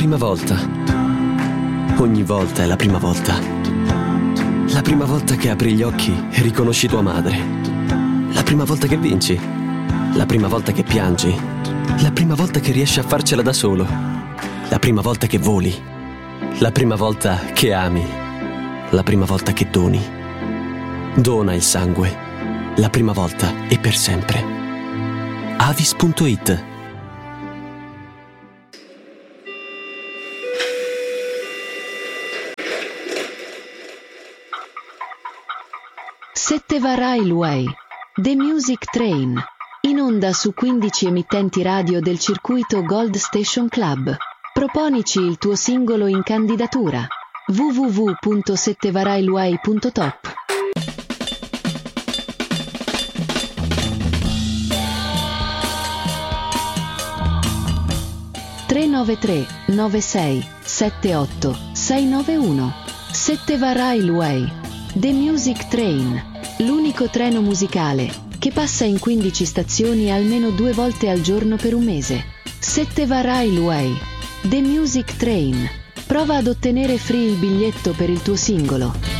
prima volta. Ogni volta è la prima volta. La prima volta che apri gli occhi e riconosci tua madre. La prima volta che vinci. La prima volta che piangi. La prima volta che riesci a farcela da solo. La prima volta che voli. La prima volta che ami. La prima volta che doni. Dona il sangue. La prima volta e per sempre. Avis.it. Setteva Railway, The Music Train, in onda su 15 emittenti radio del circuito Gold Station Club. Proponici il tuo singolo in candidatura. www.settevarailway.top. (393 96 78 691). Setteva Railway, The Music Train, l'unico treno musicale che passa in 15 stazioni almeno 2 volte al giorno per un mese. Setteva Railway, The Music Train. Prova ad ottenere free il biglietto per il tuo singolo.